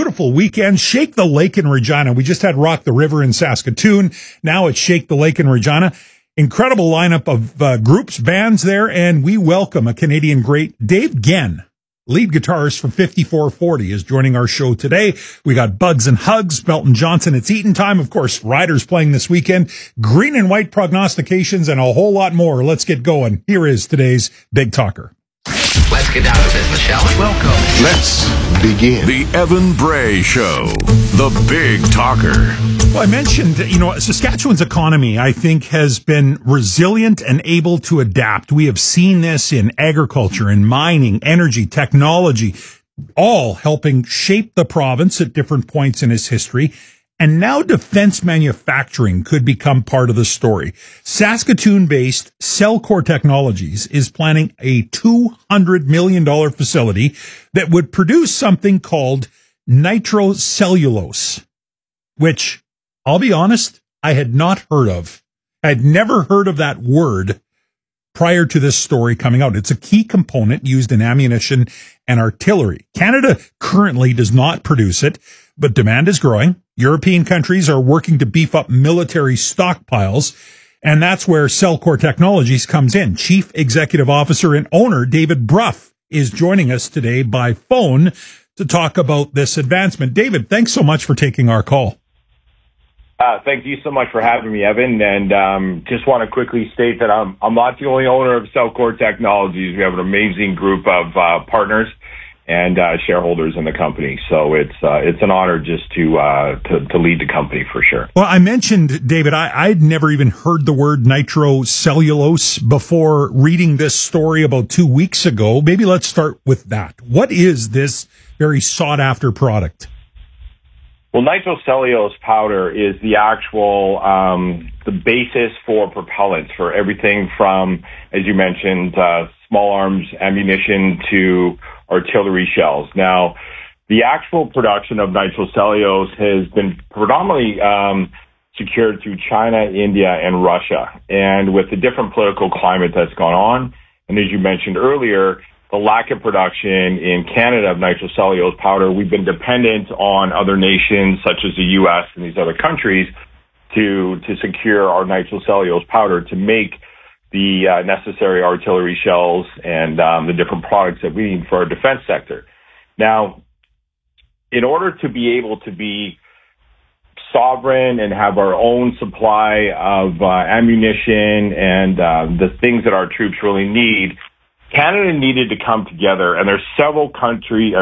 beautiful weekend. Shake the Lake in Regina. We just had Rock the River in Saskatoon. Now it's Shake the Lake in Regina. Incredible lineup of groups, bands there, and we welcome a Canadian great. Dave Genn, lead guitarist from 5440, is joining our show today. We got Bugs and Hugs, Belton Johnson. It's Eaton time. Of course, Riders playing this weekend. Green and white prognostications and a whole lot more. Let's get going. Here is today's Big Talker. Let's get down to business, shall we? Welcome. Let's begin. The Evan Bray Show, the Big Talker. Well, I mentioned, Saskatchewan's economy, I think, has been resilient and able to adapt. We have seen this in agriculture, in mining, energy, technology, all helping shape the province at different points in its history. And now defense manufacturing could become part of the story. Saskatoon-based Cellcore Technologies is planning a $200 million facility that would produce something called nitrocellulose, which, I'll be honest, I had not heard of. I had never heard of that word prior to this story coming out. It's a key component used in ammunition and artillery. Canada currently does not produce it, but demand is growing. European countries are working to beef up military stockpiles, and that's where Cellcore Technologies comes in. Chief Executive Officer and owner David Brough is joining us today by phone to talk about this advancement. David, thanks so much for taking our call. Thank you so much for having me, Evan. And just want to quickly state that I'm not the only owner of Cellcore Technologies. We have an amazing group of partners and shareholders in the company. So it's an honor just to lead the company for sure. Well, I mentioned, David, I'd never even heard the word nitrocellulose before reading this story about 2 weeks ago. Maybe let's start with that. What is this very sought-after product? Well, nitrocellulose powder is the actual the basis for propellants for everything from, as you mentioned, small arms ammunition to artillery shells. Now, the actual production of nitrocellulose has been predominantly secured through China, India, and Russia. And with the different political climate that's gone on, and as you mentioned earlier, the lack of production in Canada of nitrocellulose powder, we've been dependent on other nations such as the U.S. and these other countries to secure our nitrocellulose powder to make the necessary artillery shells and the different products that we need for our defense sector. Now, in order to be able to be sovereign and have our own supply of ammunition and the things that our troops really need, Canada needed to come together, and there's several companies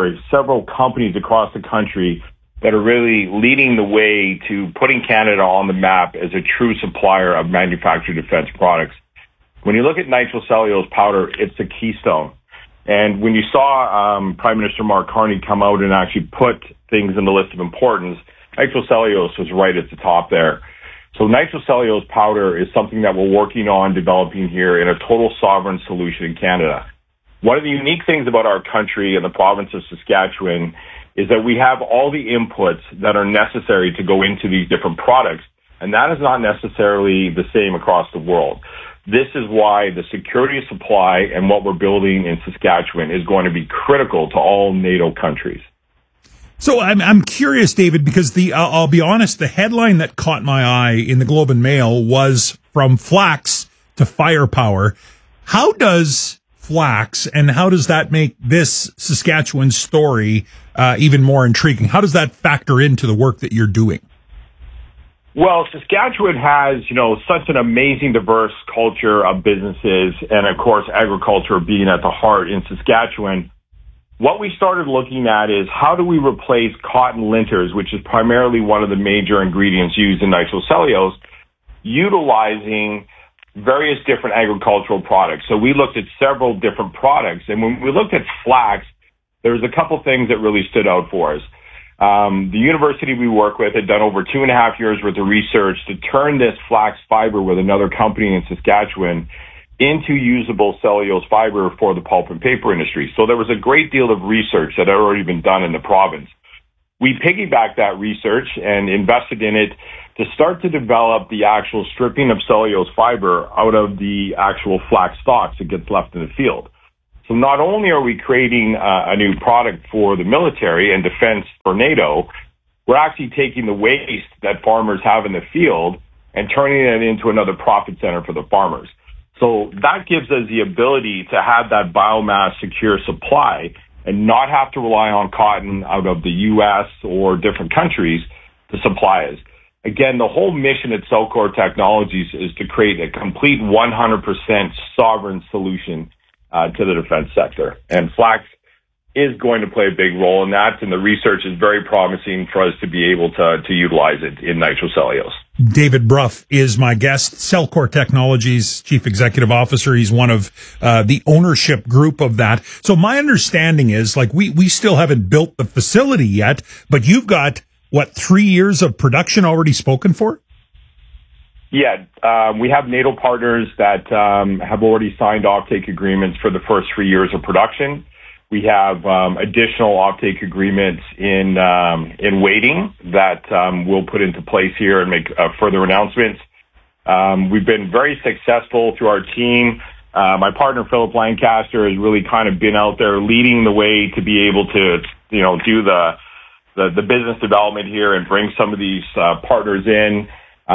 across the country that are really leading the way to putting Canada on the map as a true supplier of manufactured defense products. When you look at nitrocellulose powder, it's a keystone. And when you saw Prime Minister Mark Carney come out and actually put things in the list of importance, nitrocellulose was right at the top there. So nitrocellulose powder is something that we're working on developing here in a total sovereign solution in Canada. One of the unique things about our country and the province of Saskatchewan is that we have all the inputs that are necessary to go into these different products, and that is not necessarily the same across the world. This is why the security of supply and what we're building in Saskatchewan is going to be critical to all NATO countries. So I'm curious, David, because I'll be honest, the headline that caught my eye in the Globe and Mail was from flax to firepower. How does flax and how does that make this Saskatchewan story even more intriguing? How does that factor into the work that you're doing? Well, Saskatchewan has, such an amazing diverse culture of businesses and, of course, agriculture being at the heart in Saskatchewan. What we started looking at is how do we replace cotton linters, which is primarily one of the major ingredients used in nitrocellulose, utilizing various different agricultural products. So we looked at several different products. And when we looked at flax, there was a couple things that really stood out for us. The university we work with had done over 2.5 years worth of research to turn this flax fiber with another company in Saskatchewan into usable cellulose fiber for the pulp and paper industry. So there was a great deal of research that had already been done in the province. We piggybacked that research and invested in it to start to develop the actual stripping of cellulose fiber out of the actual flax stalks that gets left in the field. So not only are we creating a new product for the military and defense for NATO, we're actually taking the waste that farmers have in the field and turning it into another profit center for the farmers. So that gives us the ability to have that biomass secure supply and not have to rely on cotton out of the U.S. or different countries to supply us. Again, the whole mission at Celcor Technologies is to create a complete 100% sovereign solution to the defense sector. And flax is going to play a big role in that, and the research is very promising for us to be able to utilize it in nitrocellulose. David Bruff is my guest, Celcor Technologies Chief Executive Officer. He's one of the ownership group of that. So my understanding is, like, we still haven't built the facility yet, but you've got, 3 years of production already spoken for? Yeah, we have NATO partners that have already signed offtake agreements for the first 3 years of production. We have additional offtake agreements in waiting that we'll put into place here and make further announcements. We've been very successful through our team. My partner, Philip Lancaster, has really kind of been out there leading the way to be able to, do the business development here and bring some of these partners in.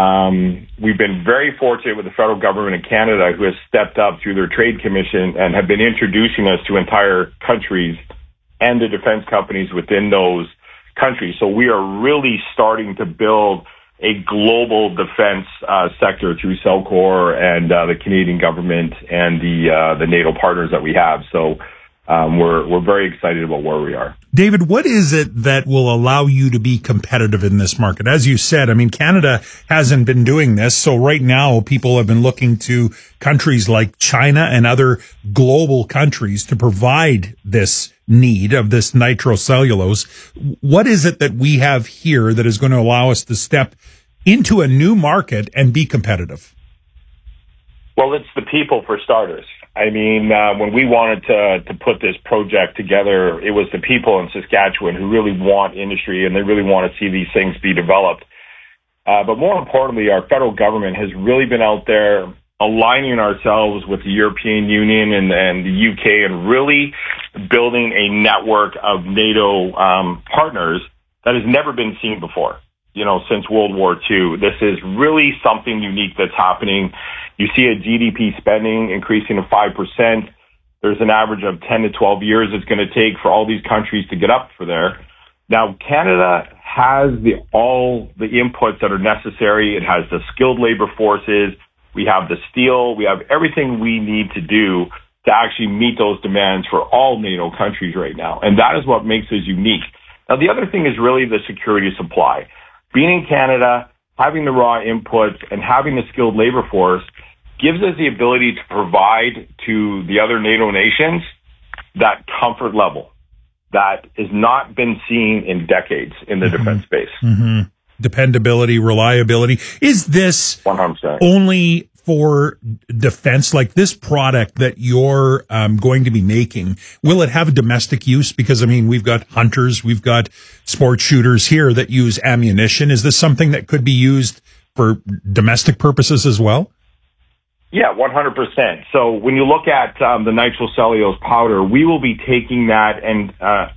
We've been very fortunate with the federal government of Canada, who has stepped up through their trade commission and have been introducing us to entire countries and the defense companies within those countries. So we are really starting to build a global defense sector through Celcor and the Canadian government and the NATO partners that we have. So we're very excited about where we are. David, what is it that will allow you to be competitive in this market? As you said, I mean, Canada hasn't been doing this. So right now, people have been looking to countries like China and other global countries to provide this need of this nitrocellulose. What is it that we have here that is going to allow us to step into a new market and be competitive? Well, it's the people, for starters. I mean, when we wanted to put this project together, it was the people in Saskatchewan who really want industry and they really want to see these things be developed. But more importantly, our federal government has really been out there aligning ourselves with the European Union and the UK and really building a network of NATO partners that has never been seen before. Since World War II. This is really something unique that's happening. You see a GDP spending increasing to 5%. There's an average of 10 to 12 years it's going to take for all these countries to get up for there. Now, Canada has all the inputs that are necessary. It has the skilled labor forces. We have the steel. We have everything we need to do to actually meet those demands for all NATO countries right now. And that is what makes us unique. Now, the other thing is really the security of supply. Being in Canada, having the raw inputs, and having the skilled labor force gives us the ability to provide to the other NATO nations that comfort level that has not been seen in decades in the defense space. Mm-hmm. Dependability, reliability. Is this 100% only for defense? Like this product that you're going to be making, will it have domestic use? Because, I mean, we've got hunters, we've got sport shooters here that use ammunition. Is this something that could be used for domestic purposes as well? Yeah, 100%. So when you look at the nitrocellulose powder, we will be taking that and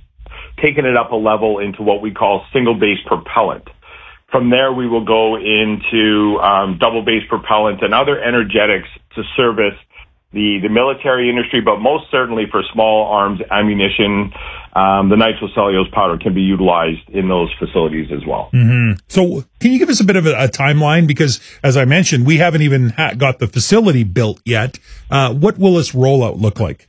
taking it up a level into what we call single-base propellant. From there, we will go into double-base propellant and other energetics to service the military industry, but most certainly for small arms ammunition, the nitrocellulose powder can be utilized in those facilities as well. Mm-hmm. So can you give us a bit of a timeline? Because, as I mentioned, we haven't even got the facility built yet. What will this rollout look like?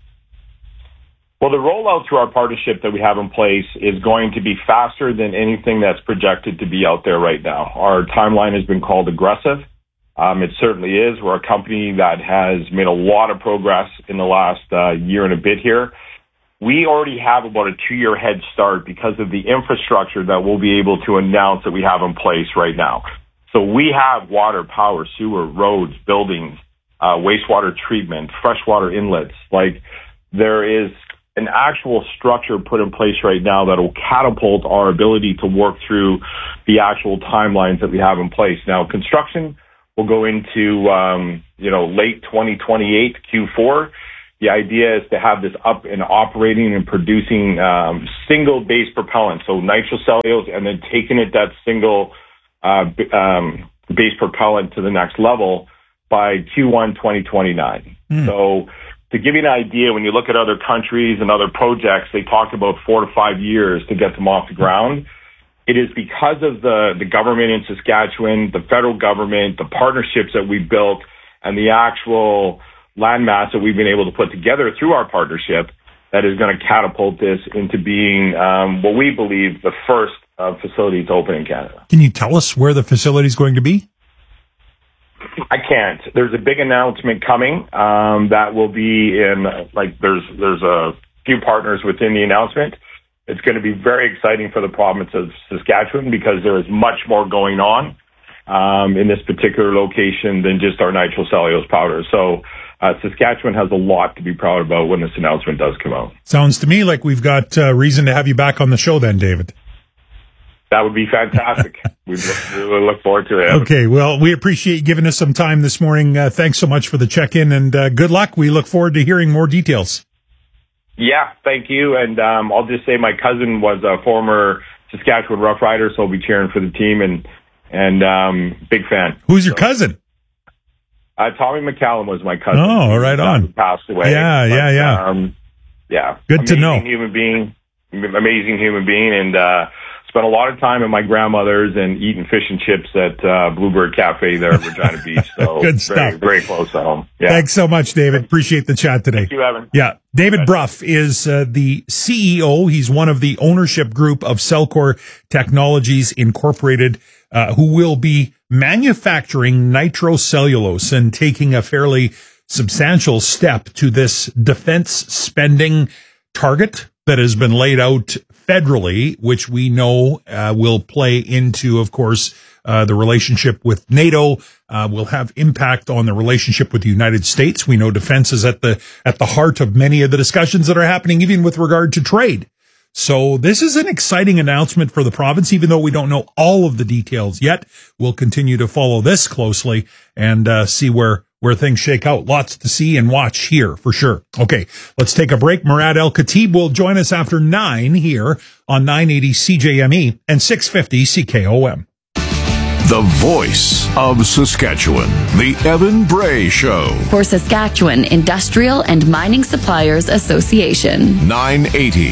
Well, the rollout through our partnership that we have in place is going to be faster than anything that's projected to be out there right now. Our timeline has been called aggressive. It certainly is. We're a company that has made a lot of progress in the last year and a bit here. We already have about a 2-year head start because of the infrastructure that we'll be able to announce that we have in place right now. So we have water, power, sewer, roads, buildings, wastewater treatment, freshwater inlets. Like, there is an actual structure put in place right now that will catapult our ability to work through the actual timelines that we have in place. Now, construction will go into, late 2028, Q4. The idea is to have this up and operating and producing single base propellant, so nitrocellulose, and then taking that single base propellant to the next level by Q1 2029. So to give you an idea, when you look at other countries and other projects, they talk about 4 to 5 years to get them off the ground. It is because of the government in Saskatchewan, the federal government, the partnerships that we built, and the actual landmass that we've been able to put together through our partnership that is going to catapult this into being what we believe the first facility to open in Canada. Can you tell us where the facility is going to be? I can't. There's a big announcement coming that will be in, there's a few partners within the announcement. It's going to be very exciting for the province of Saskatchewan because there is much more going on in this particular location than just our nitrocellulose powder. So Saskatchewan has a lot to be proud about when this announcement does come out. Sounds to me like we've got reason to have you back on the show then, David. That would be fantastic. We really look forward to it. Okay, well, we appreciate you giving us some time this morning. Thanks so much for the check-in, and good luck. We look forward to hearing more details. Yeah, thank you. And I'll just say my cousin was a former Saskatchewan Rough Rider, so I'll be cheering for the team, and big fan. Who's your cousin? Tommy McCallum was my cousin. Oh, right on. He passed away. Yeah. Good to know. Amazing human being, and spent a lot of time at my grandmother's and eating fish and chips at Bluebird Cafe there at Regina Beach. So good stuff. Very close to home. Yeah. Thanks so much, David. Appreciate the chat today. Thank you, Evan. Yeah. David Bruff is the CEO. He's one of the ownership group of Cellcore Technologies Incorporated, who will be manufacturing nitrocellulose and taking a fairly substantial step to this defense spending target that has been laid out federally, which we know will play into, of course, the relationship with NATO, will have impact on the relationship with the United States. We know defense is at the heart of many of the discussions that are happening, even with regard to trade. So this is an exciting announcement for the province, even though we don't know all of the details yet. We'll continue to follow this closely and see where things shake out. Lots to see and watch here for sure. Okay, let's take a break. Murad El-Khatib will join us after 9 here on 980 CJME and 650 CKOM. The voice of Saskatchewan, the Evan Bray Show. For Saskatchewan Industrial and Mining Suppliers Association. 980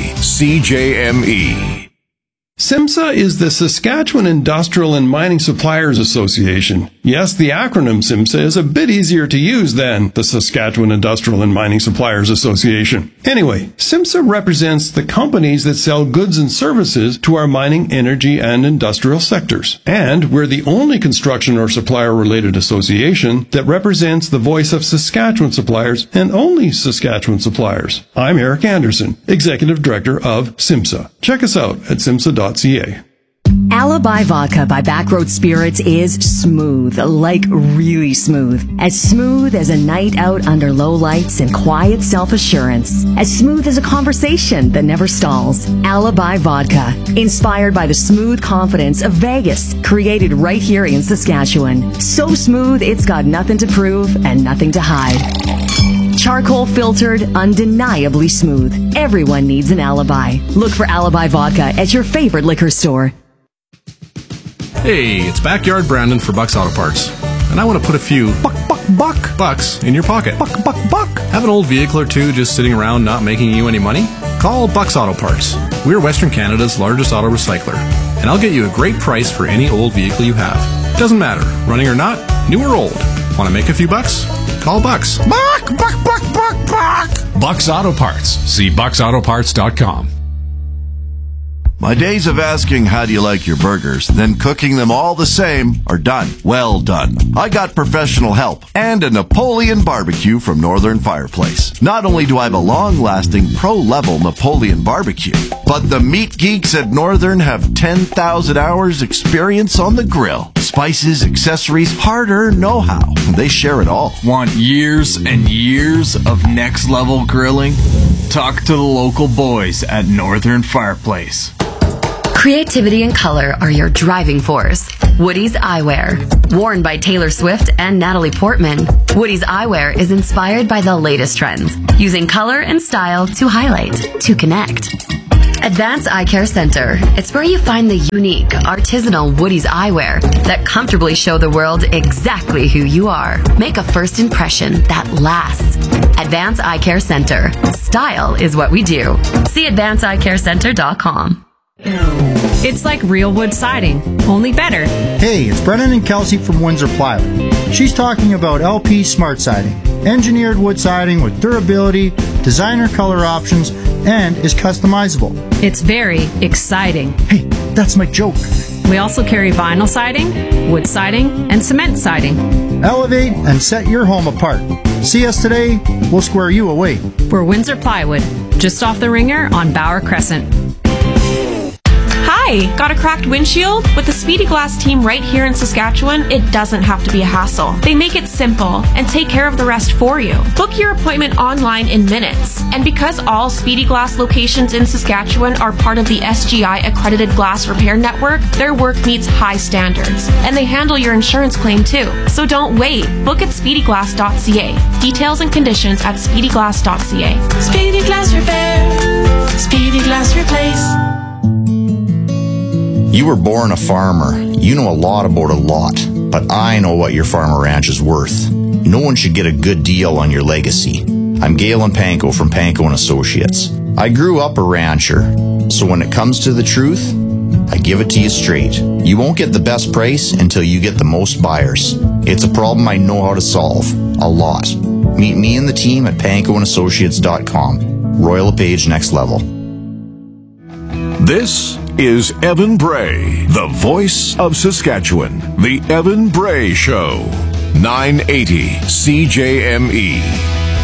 CJME. SIMSA is the Saskatchewan Industrial and Mining Suppliers Association. Yes, the acronym SIMSA is a bit easier to use than the Saskatchewan Industrial and Mining Suppliers Association. Anyway, SIMSA represents the companies that sell goods and services to our mining, energy, and industrial sectors. And we're the only construction or supplier-related association that represents the voice of Saskatchewan suppliers and only Saskatchewan suppliers. I'm Eric Anderson, Executive Director of SIMSA. Check us out at simsa.ca. Alibi Vodka by Backroad Spirits is smooth, like really smooth. As smooth as a night out under low lights and quiet self-assurance. As smooth as a conversation that never stalls. Alibi Vodka, inspired by the smooth confidence of Vegas, created right here in Saskatchewan. So smooth, it's got nothing to prove and nothing to hide. Charcoal filtered, undeniably smooth. Everyone needs an alibi. Look for Alibi Vodka at your favorite liquor store. Hey, it's Backyard Brandon for Bucks Auto Parts. And I want to put a few bucks in your pocket. Buck. Have an old vehicle or two just sitting around not making you any money? Call Bucks Auto Parts. We're Western Canada's largest auto recycler. And I'll get you a great price for any old vehicle you have. Doesn't matter, running or not, new or old. Want to make a few bucks? Call Bucks. Buck. Bucks Auto Parts. See bucksautoparts.com. My days of asking how do you like your burgers, then cooking them all the same are done. Well done. I got professional help and a Napoleon barbecue from Northern Fireplace. Not only do I have a long-lasting pro-level Napoleon barbecue, but the meat geeks at Northern have 10,000 hours experience on the grill. Spices, accessories, hard-earned know-how. They share it all. Want years and years of next-level grilling? Talk to the local boys at Northern Fireplace. Creativity and color are your driving force. Woody's Eyewear. Worn by Taylor Swift and Natalie Portman, Woody's Eyewear is inspired by the latest trends, using color and style to highlight, to connect. Advance Eye Care Center. It's where you find the unique, artisanal Woody's eyewear that comfortably show the world exactly who you are. Make a first impression that lasts. Advance Eye Care Center. Style is what we do. See advanceeyecarecenter.com. It's like real wood siding, only better. Hey, it's Brennan and Kelsey from Windsor Plywood. She's talking about LP Smart Siding. Engineered wood siding with durability, designer color options, and is customizable. It's very exciting. Hey, that's my joke. We also carry vinyl siding, wood siding, and cement siding. Elevate and set your home apart. See us today, we'll square you away. We're Windsor Plywood, just off the Ringer on Bauer Crescent. Hi, got a cracked windshield? With the Speedy Glass team right here in Saskatchewan, it doesn't have to be a hassle. They make it simple and take care of the rest for you. Book your appointment online in minutes. And because all Speedy Glass locations in Saskatchewan are part of the SGI accredited glass repair network, their work meets high standards. And they handle your insurance claim too. So don't wait. Book at speedyglass.ca. Details and conditions at speedyglass.ca. Speedy Glass Repair. Speedy Glass Replace. You were born a farmer. You know a lot about a lot, but I know what your farm or ranch is worth. No one should get a good deal on your legacy. I'm Galen Panko from Panko & Associates. I grew up a rancher, so when it comes to the truth, I give it to you straight. You won't get the best price until you get the most buyers. It's a problem I know how to solve. A lot. Meet me and the team at pankoandassociates.com. Royal LePage Next Level. This is Evan Bray, the voice of Saskatchewan. The Evan Bray Show. 980 CJME.